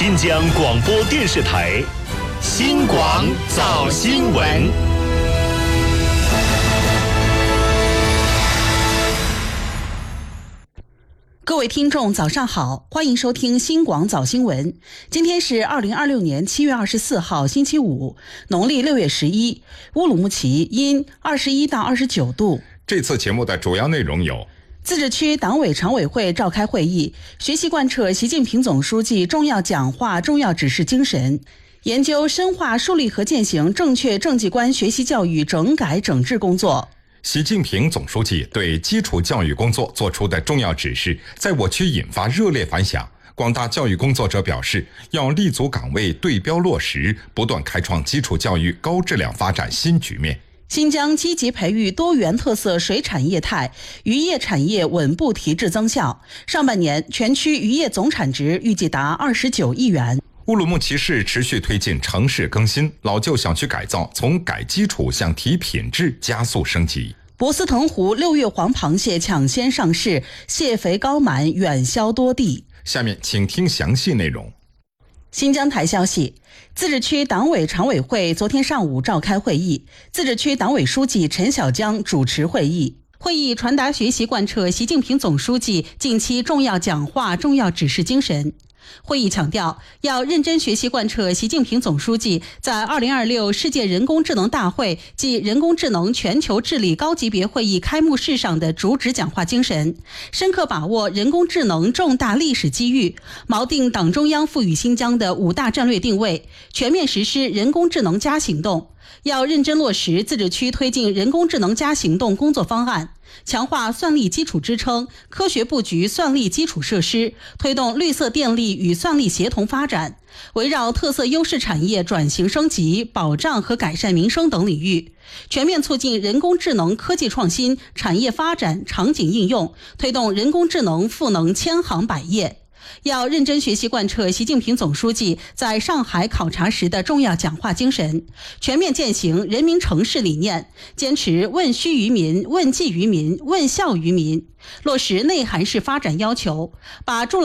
新疆广播电视台新广早新闻。 各位听众早上好，欢迎收听新广早新闻。今天是2026年7月24号星期五，农历6月11，乌鲁木齐阴21到29度。 这次节目的主要内容有： 自治区党委常委会召开会议，学习贯彻习近平总书记重要讲话、重要指示精神，研究深化树立和践行正确政绩观学习教育整改整治工作。 习近平总书记对基础教育工作作出的重要指示，在我区引发热烈反响。广大教育工作者表示，要立足岗位，对标落实，不断开创基础教育高质量发展新局面。 新疆积极培育多元特色水产业态，渔业产业稳步提质增效。上半年全区渔业总产值预计达29亿元。 乌鲁木齐市持续推进城市更新，老旧小区改造从改基础向提品质加速升级。 博斯腾湖6月黄螃蟹抢先上市，蟹肥膏满远销多地。 下面请听详细内容。 新疆台消息，自治区党委常委会昨天上午召开会议，自治区党委书记陈小江主持会议。会议传达学习贯彻习近平总书记近期重要讲话、重要指示精神。会议强调，要认真学习贯彻习近平总书记在2026世界人工智能大会暨人工智能全球治理高级别会议开幕式上的主旨讲话精神，深刻把握人工智能重大历史机遇，锚定党中央赋予新疆的5大战略定位，全面实施人工智能加行动。要认真落实自治区推进人工智能加行动工作方案，强化算力基础支撑，科学布局算力基础设施，推动绿色电力与算力协同发展，围绕特色优势产业转型升级、保障和改善民生等领域，全面促进人工智能科技创新、产业发展、场景应用，推动人工智能赋能千行百业。要认真学习贯彻习近平总书记在上海考察时的重要讲话精神，全面践行人民城市理念，坚持问需于民、问计于民、问效于民，落实内涵式发展要求，把